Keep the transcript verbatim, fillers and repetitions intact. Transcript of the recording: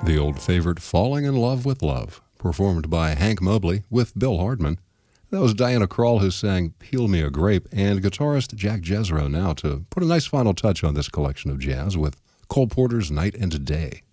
The old favorite Falling in Love with Love, performed by Hank Mobley with Bill Hardman. That was Diana Krall who sang Peel Me a Grape, and guitarist Jack Jezero now to put a nice final touch on this collection of jazz with Cole Porter's Night and Day.